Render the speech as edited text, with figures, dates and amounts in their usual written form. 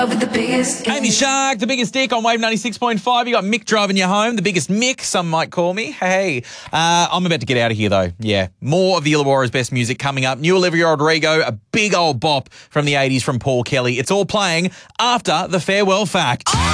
Amy Shark, the biggest dick on Wave 96.5. You got Mick driving you home, the biggest Mick, some might call me. Hey, I'm about to get out of here though. Yeah, more of the Illawarra's best music coming up. New Olivia Rodrigo, a big old bop from the 80s from Paul Kelly. It's all playing after the farewell fact.